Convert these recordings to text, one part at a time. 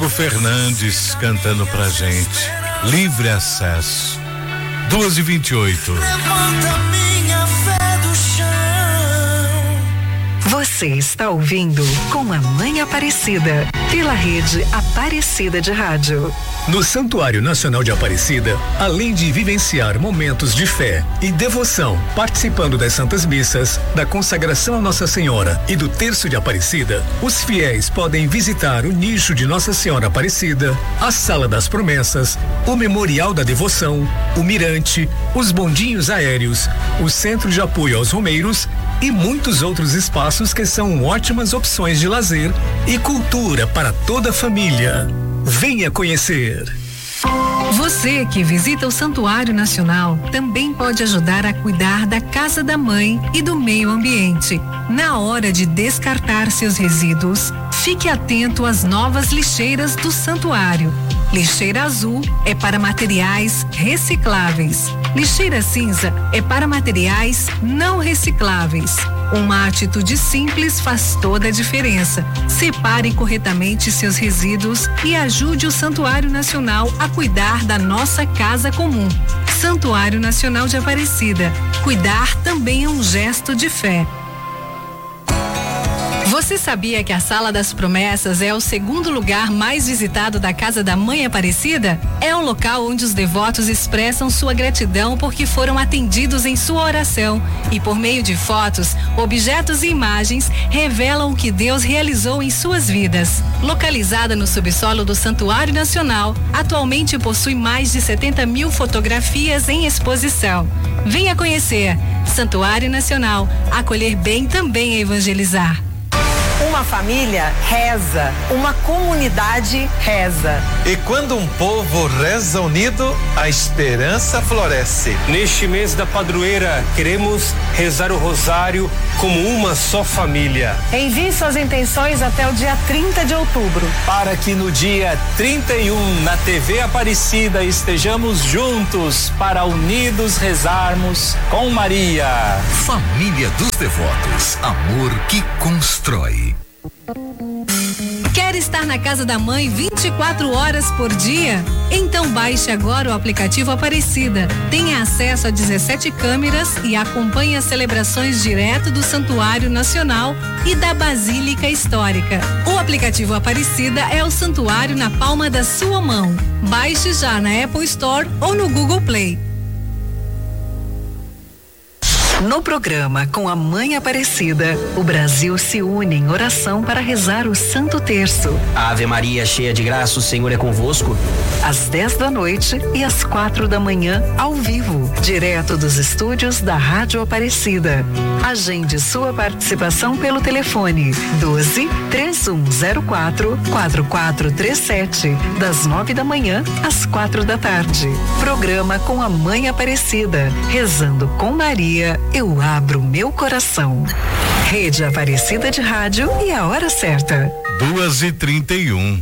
Chico Fernandes cantando pra gente. Livre acesso. 2h28. Levanta minha fé do chão. Você está ouvindo Com a Mãe Aparecida, pela rede Aparecida de Rádio. No Santuário Nacional de Aparecida, além de vivenciar momentos de fé e devoção, participando das Santas Missas, da consagração a Nossa Senhora e do Terço de Aparecida, os fiéis podem visitar o nicho de Nossa Senhora Aparecida, a Sala das Promessas, o Memorial da Devoção, o Mirante, os bondinhos aéreos, o Centro de Apoio aos Romeiros e muitos outros espaços que são ótimas opções de lazer e cultura para toda a família. Venha conhecer. Você que visita o Santuário Nacional também pode ajudar a cuidar da Casa da Mãe e do meio ambiente. Na hora de descartar seus resíduos, fique atento às novas lixeiras do santuário. Lixeira azul é para materiais recicláveis. Lixeira cinza é para materiais não recicláveis. Uma atitude simples faz toda a diferença. Separe corretamente seus resíduos e ajude o Santuário Nacional a cuidar da nossa casa comum. Santuário Nacional de Aparecida. Cuidar também é um gesto de fé. Você sabia que a Sala das Promessas é o segundo lugar mais visitado da Casa da Mãe Aparecida? É um local onde os devotos expressam sua gratidão porque foram atendidos em sua oração e por meio de fotos, objetos e imagens revelam o que Deus realizou em suas vidas. Localizada no subsolo do Santuário Nacional, atualmente possui mais de 70 mil fotografias em exposição. Venha conhecer. Santuário Nacional, acolher bem também é evangelizar. Uma família reza, uma comunidade reza. E quando um povo reza unido, a esperança floresce. Neste mês da padroeira, queremos rezar o rosário como uma só família. Envie suas intenções até o dia 30 de outubro. Para que no dia 31, na TV Aparecida, estejamos juntos para unidos rezarmos com Maria. Família dos Devotos, amor que constrói. Quer estar na casa da mãe 24 horas por dia? Então baixe agora o aplicativo Aparecida. Tenha acesso a 17 câmeras e acompanhe as celebrações direto do Santuário Nacional e da Basílica Histórica. O aplicativo Aparecida é o santuário na palma da sua mão. Baixe já na Apple Store ou no Google Play. No programa Com a Mãe Aparecida, o Brasil se une em oração para rezar o Santo Terço. Ave Maria, cheia de graça, o Senhor é convosco. Às 10 da noite e às 4 da manhã, ao vivo, direto dos estúdios da Rádio Aparecida. Agende sua participação pelo telefone 12-3104-4437, das 9 da manhã às 4 da tarde. Programa Com a Mãe Aparecida, rezando com Maria. Eu abro meu coração. Rede Aparecida de Rádio e a hora certa. 2h31.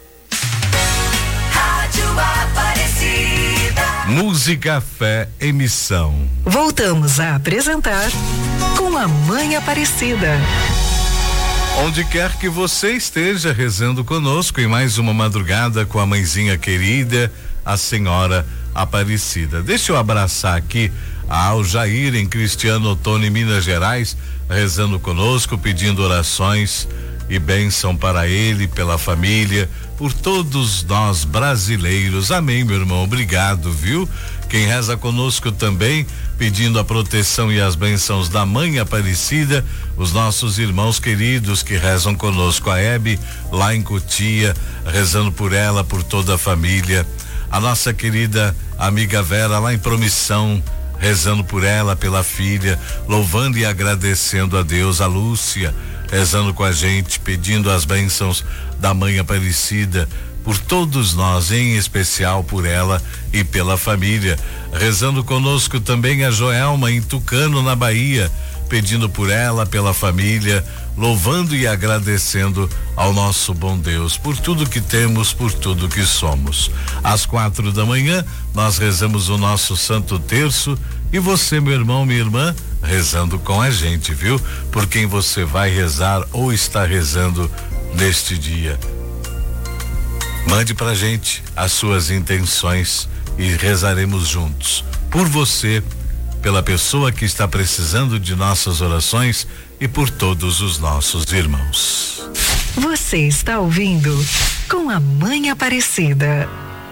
Rádio Aparecida. Música, fé, emissão. Voltamos a apresentar Com a Mãe Aparecida. Onde quer que você esteja rezando conosco em mais uma madrugada com a mãezinha querida, a Senhora Aparecida. Deixa eu abraçar aqui ao Jair em Cristiano Ottoni, Minas Gerais, rezando conosco, pedindo orações e bênção para ele, pela família, por todos nós brasileiros. Amém, meu irmão, obrigado, viu? Quem reza conosco também, pedindo a proteção e as bênçãos da Mãe Aparecida, os nossos irmãos queridos que rezam conosco, a Hebe lá em Cotia, rezando por ela, por toda a família, a nossa querida amiga Vera lá em Promissão, rezando por ela, pela filha, louvando e agradecendo a Deus, a Lúcia, rezando com a gente, pedindo as bênçãos da Mãe Aparecida, por todos nós, em especial por ela e pela família. Rezando conosco também a Joelma em Tucano, na Bahia, pedindo por ela, pela família, louvando e agradecendo ao nosso bom Deus por tudo que temos, por tudo que somos. Às 4 da manhã, nós rezamos o nosso Santo Terço e você, meu irmão, minha irmã, rezando com a gente, viu? Por quem você vai rezar ou está rezando neste dia. Mande pra gente as suas intenções e rezaremos juntos. Por você, pela pessoa que está precisando de nossas orações e por todos os nossos irmãos. Você está ouvindo Com a Mãe Aparecida.